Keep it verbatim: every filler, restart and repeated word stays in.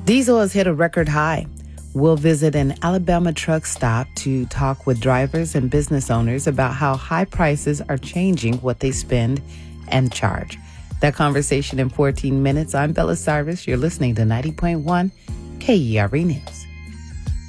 Diesel has hit a record high. We'll visit an Alabama truck stop to talk with drivers and business owners about how high prices are changing what they spend and charge. That conversation in fourteen minutes. I'm Bella Cyrus. You're listening to ninety point one K E R E News.